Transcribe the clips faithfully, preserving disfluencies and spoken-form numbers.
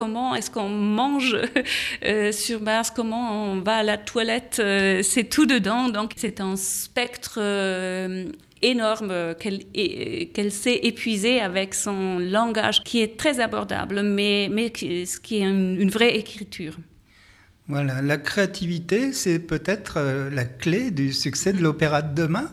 Comment est-ce qu'on mange euh, sur Mars, comment on va à la toilette, euh, c'est tout dedans. Donc c'est un spectre euh, énorme qu'elle, qu'elle sait épuiser avec son langage qui est très abordable, mais, mais qui, qui est une, une vraie écriture. Voilà, la créativité, c'est peut-être euh, la clé du succès de l'opéra de demain.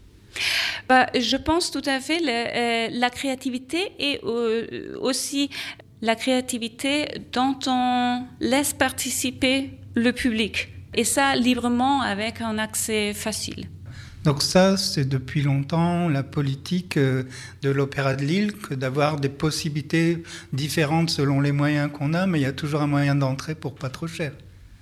Bah, je pense tout à fait. Le, euh, la créativité est euh, aussi la créativité dont on laisse participer le public. Et ça, librement, avec un accès facile. Donc ça, c'est depuis longtemps la politique de l'Opéra de Lille, que d'avoir des possibilités différentes selon les moyens qu'on a, mais il y a toujours un moyen d'entrée pour pas trop cher.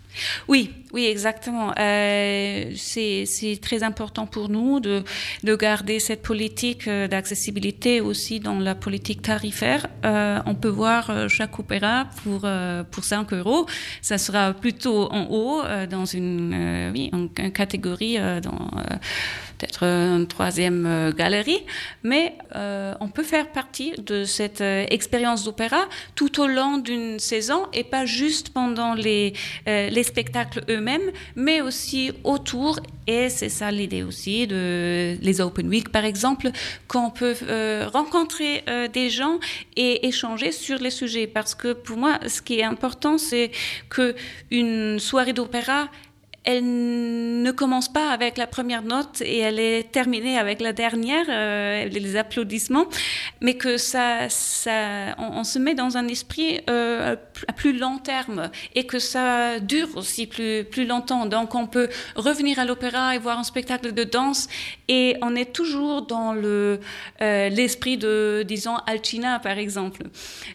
Oui, oui, exactement. Euh, c'est, c'est très important pour nous de, de garder cette politique d'accessibilité aussi dans la politique tarifaire. Euh, on peut voir chaque opéra pour euh, pour cinq euros. Ça sera plutôt en haut euh, dans une euh, oui une, une catégorie euh, dans euh, peut-être une troisième euh, galerie, mais euh, on peut faire partie de cette euh, expérience d'opéra tout au long d'une saison et pas juste pendant les euh, les spectacles eux-mêmes, mais aussi autour. Et c'est ça l'idée aussi de les Open Week, par exemple, qu'on peut euh, rencontrer euh, des gens et échanger sur les sujets. Parce que pour moi, ce qui est important, c'est que une soirée d'opéra, elle ne commence pas avec la première note et elle est terminée avec la dernière, euh, les applaudissements, mais que ça, ça, on, on se met dans un esprit euh, à plus long terme et que ça dure aussi plus, plus longtemps. Donc on peut revenir à l'opéra et voir un spectacle de danse et on est toujours dans le, euh, l'esprit de, disons, Alcina par exemple,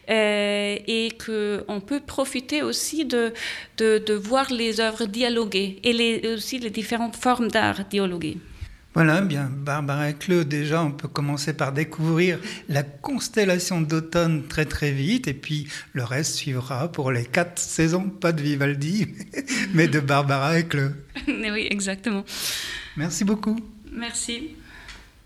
euh, et qu'on peut profiter aussi de, de, de voir les œuvres dialoguer. Et les, aussi les différentes formes d'art dialoguées. Voilà, bien, Barbara Ecleux, déjà, on peut commencer par découvrir la constellation d'automne très très vite, et puis le reste suivra pour les quatre saisons, pas de Vivaldi, mais de Barbara Ecleux. Oui, exactement. Merci beaucoup. Merci.